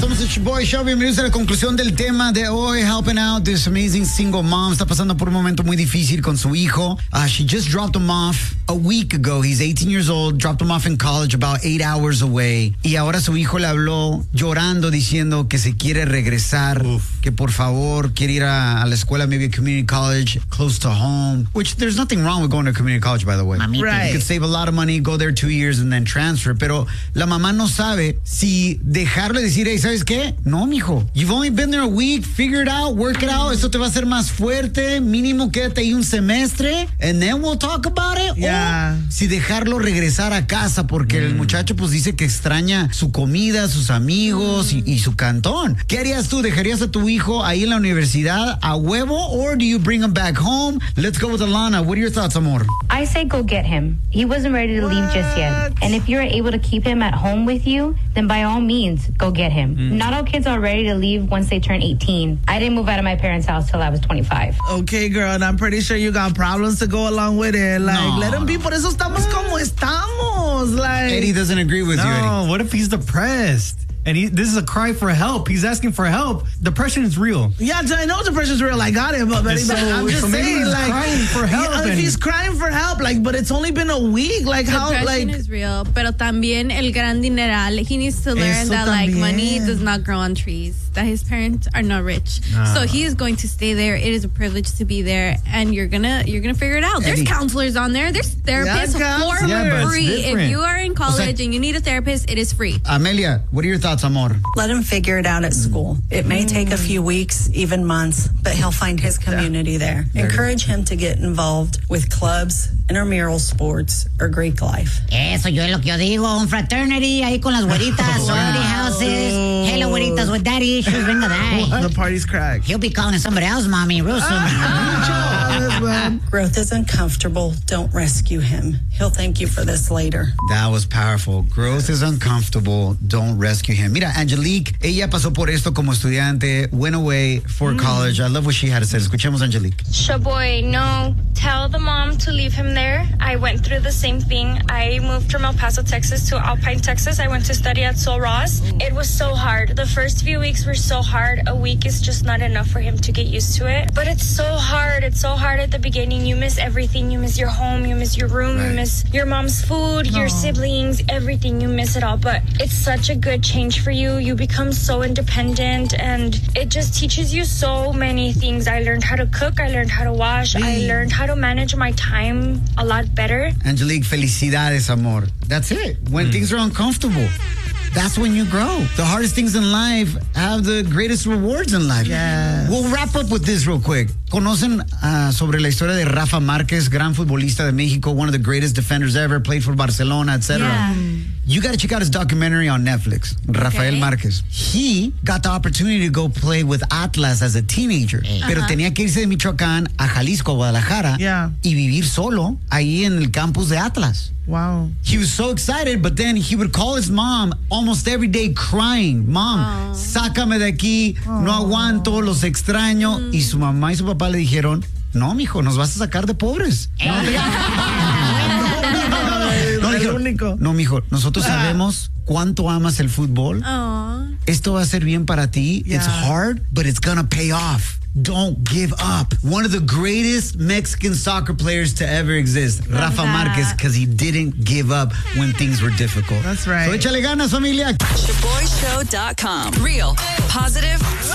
Somos el Boy Show. Bienvenidos a la conclusión del tema de hoy. Helping out this amazing single mom. Está pasando por un momento muy difícil con su hijo. She just dropped him off a week ago. He's 18 years old. Dropped him off in college about 8 hours away. Y ahora su hijo le habló llorando diciendo que se quiere regresar. Que por favor quiere ir a la escuela, maybe a community college close to home. Which there's nothing wrong with going to community college, by the way. Right. You could save a lot of money, go there 2 years and then transfer. Pero la mamá no sabe si dejarle decir, hey, ¿sabes qué? No, mijo. You've only been there a week. Figure it out. Work it out. Esto te va a hacer más fuerte. Mínimo quédate ahí un semestre. And then we'll talk about it. Yeah. O si dejarlo regresar a casa porque el muchacho pues dice que extraña su comida, sus amigos y su cantón. ¿Qué harías tú? ¿Dejarías a tu hijo ahí en la universidad a huevo? Or do you bring him back home? Let's go with Alana. What are your thoughts, amor? I say go get him. He wasn't ready to leave just yet. And if you're able to keep him at home with you, then by all means, go get him. Not all kids are ready to leave once they turn 18. I didn't move out of my parents' house till I was 25. Okay, girl, and I'm pretty sure you got problems to go along with it. Like, No. let him be. Por eso estamos como estamos. Like, Eddie doesn't agree with you, Eddie. No, what if he's depressed? And this is a cry for help. He's asking for help. Depression is real. yeah, I know depression's real. I got it, but I'm just maybe saying, he's like, crying for help. if he's crying for help, like, but it's only been a week. Like, how, Depression like, is real, pero también el gran dineral. He needs to learn Eso that like también. money does not grow on trees. That his parents are not rich, so he is going to stay there. It is a privilege to be there, and you're gonna figure it out. There's Eddie. counselors on there. There's therapists counselors. for Yeah, but it's free. If different. you are in college and you need a therapist, it is free. Amelia, what are your thoughts, amor? Let him figure it out at school. It may take a few weeks, even months, but he'll find his community there. Encourage him to get involved with clubs, intramural sports, or Greek life. Eso yo es lo que yo digo, un fraternity ahí con las güeritas, sorority houses. Hello, güeritas with daddy issues, venga de the party's cracked. He'll be calling somebody else mommy real soon. Growth is uncomfortable. Don't rescue him. He'll thank you for this later. That was powerful. Growth is uncomfortable. Don't rescue him. Mira, Angelique, ella pasó por esto como estudiante, went away for college. I love what she had to say. Escuchemos, Angelique. Shaboy, no. Tell the mom to leave him there. I went through the same thing. I moved from El Paso, Texas to Alpine, Texas. I went to study at Sol Ross. It was so hard. The first few weeks were so hard. A week is just not enough for him to get used to it. But it's so hard. It's so hard at the beginning. You miss everything. You miss your home. You miss your room. You miss your mom's food, your siblings, everything. You miss it all. But it's such a good change for you. You become so independent, and it just teaches you so many things. I learned how to cook. I learned how to wash. I learned how to manage my time a lot better. Angelique, felicidades, amor. That's it. When things are uncomfortable, that's when you grow. The hardest things in life have the greatest rewards in life. Yes. We'll wrap up with this real quick. ¿Conocen sobre la historia de Rafa Márquez, gran futbolista de México, one of the greatest defenders ever, played for Barcelona, etc.? Yeah. You got to check out his documentary on Netflix, Rafael Márquez. He got the opportunity to go play with Atlas as a teenager, pero tenía que irse de Michoacán a Jalisco, Guadalajara, y vivir solo ahí en el campus de Atlas. Wow. He was so excited, but then he would call his mom almost every day crying, Mom, sácame de aquí, no aguanto, los extraño. Y su mamá y su papá le dijeron, no, mijo, nos vas a sacar de pobres. No, mijo, nosotros sabemos cuánto amas el fútbol. Esto va a ser bien para ti. It's hard, but it's gonna pay off. Don't give up. One of the greatest Mexican soccer players to ever exist, Rafa Márquez, because he didn't give up when things were difficult. That's right. So échale ganas, familia. ShaboyShow.com. Real, positive,